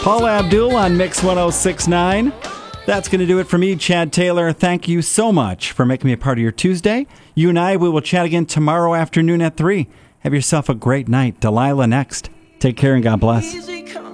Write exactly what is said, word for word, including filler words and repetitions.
Paula Abdul on Mix one oh six point nine. That's going to do it for me, Chad Taylor. Thank you so much for making me a part of your Tuesday. You and I, we will chat again tomorrow afternoon at three. Have yourself a great night. Delilah next. Take care and God bless.